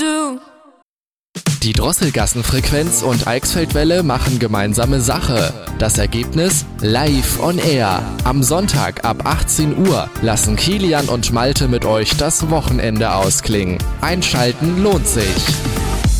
do. Die Drosselgassenfrequenz und Eichsfeldwelle machen gemeinsame Sache. Das Ergebnis live on air. Am Sonntag ab 18 Uhr lassen Kilian und Malte mit euch das Wochenende ausklingen. Einschalten lohnt sich.